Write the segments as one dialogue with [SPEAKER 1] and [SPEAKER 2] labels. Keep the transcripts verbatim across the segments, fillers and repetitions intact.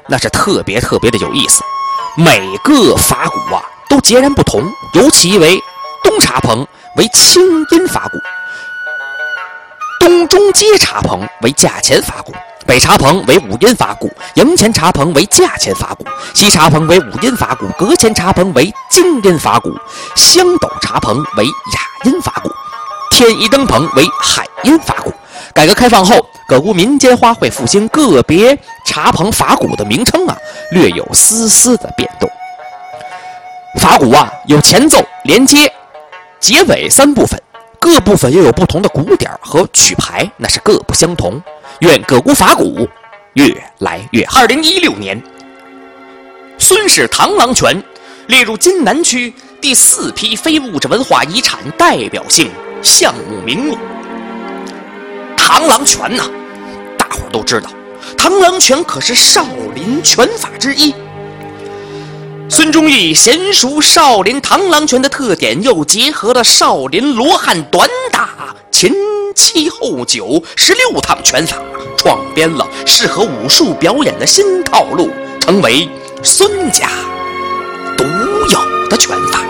[SPEAKER 1] 那是特别特别的有意思。每个法鼓啊都截然不同，尤其为东茶棚为清音法鼓，东中阶茶棚为价钱法鼓，北茶棚为五音法鼓，营前茶棚为价钱法鼓，西茶棚为五音法鼓，阁前茶棚为京音法鼓，香斗茶棚为雅音法鼓，天一灯棚为海音法鼓。改革开放后，各股民间花卉复兴，个别茶棚法鼓的名称啊，略有丝丝的变动。法鼓啊，有前奏、连接、结尾三部分，各部分又有不同的鼓点和曲牌，那是各不相同。愿各股法鼓越来越好。二零一六年，孙氏螳螂拳列入津南区第四批非物质文化遗产代表性项目名录。螳螂拳呐、啊，大伙儿都知道，螳螂拳可是少林拳法之一。孙忠义娴熟少林螳螂拳的特点，又结合了少林罗汉短打、前七后九十六趟拳法，创编了适合武术表演的新套路，成为孙家独有的拳法。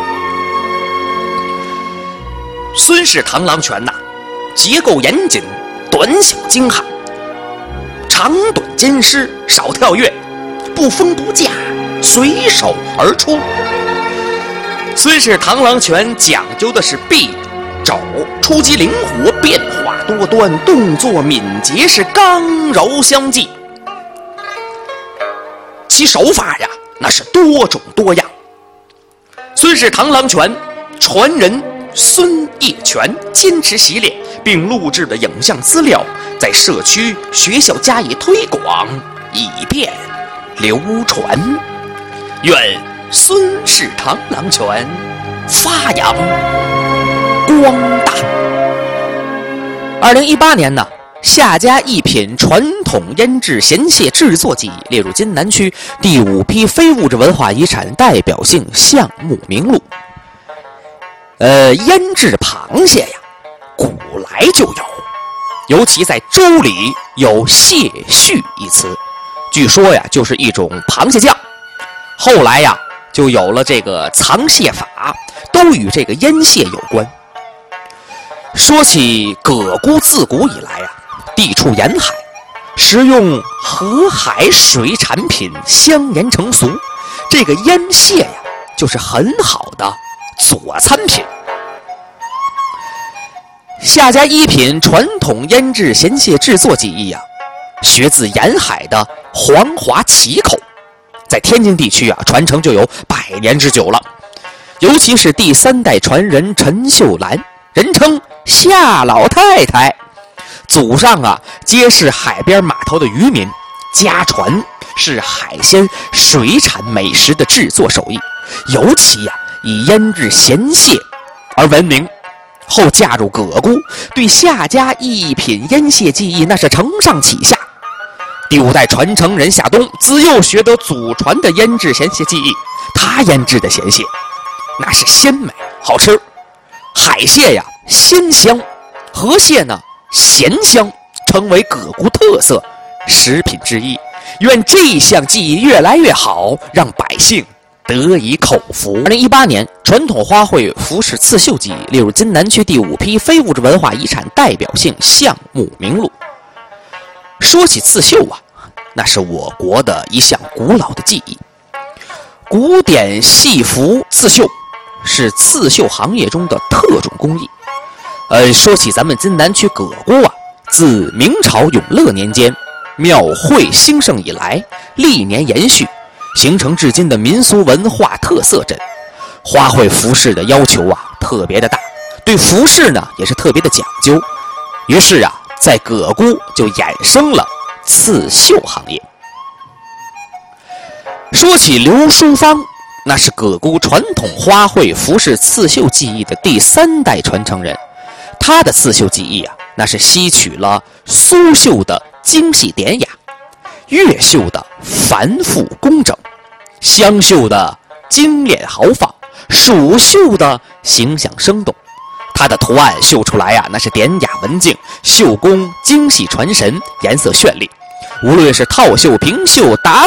[SPEAKER 1] 孙氏螳螂拳呐、啊，结构严谨，短小精悍，长短兼施，少跳跃，不封不架，随手而出。孙氏螳螂拳讲究的是臂肘出击灵活，变化多端，动作敏捷，是刚柔相济。其手法呀，那是多种多样。孙氏螳螂拳传人孙业全坚持习练，并录制的影像资料在社区学校加以推广，以便流传。愿孙氏螳螂拳发扬光大。二零一八年呢，夏家一品传统腌制咸蟹制作技艺列入津南区第五批非物质文化遗产代表性项目名录。呃，腌制螃蟹呀，古来就有，尤其在粥里有蟹絮一词，据说呀，就是一种螃蟹酱。后来呀，就有了这个藏蟹法，都与这个腌蟹有关。说起葛沽自古以来啊，地处沿海，食用河海水产品相沿成俗，这个腌蟹呀，就是很好的佐餐品。夏家一品传统腌制咸蟹制作技艺啊，学自沿海的黄华旗口，在天津地区啊传承就有百年之久了。尤其是第三代传人陈秀兰，人称夏老太太，祖上啊皆是海边码头的渔民，家传是海鲜水产美食的制作手艺，尤其呀、啊、以腌制咸蟹而闻名。后嫁入葛沽，对夏家一品腌蟹技艺那是承上启下。第五代传承人夏冬自幼学得祖传的腌制咸蟹技艺，他腌制的咸蟹那是鲜美好吃，海蟹呀鲜香，河蟹呢咸香，成为葛沽特色食品之一。愿这项技艺越来越好，让百姓得以口福。二零一八年，传统花卉服饰刺绣技艺列入津南区第五批非物质文化遗产代表性项目名录。说起刺绣啊，那是我国的一项古老的技艺。古典戏服刺绣是刺绣行业中的特种工艺。呃，说起咱们津南区葛沽啊，自明朝永乐年间庙会兴盛以来，历年延续，形成至今的民俗文化特色镇。花卉服饰的要求啊特别的大，对服饰呢也是特别的讲究。于是啊，在葛沽就衍生了刺绣行业。说起刘淑芳，那是葛沽传统花卉服饰刺绣技艺的第三代传承人。他的刺绣技艺啊，那是吸取了苏绣的精细典雅，越绣的繁复工整，湘绣的精炼豪放，蜀绣的形象生动。它的图案绣出来啊，那是典雅文静，绣工精细传神，颜色绚丽。无论是套绣、平绣、打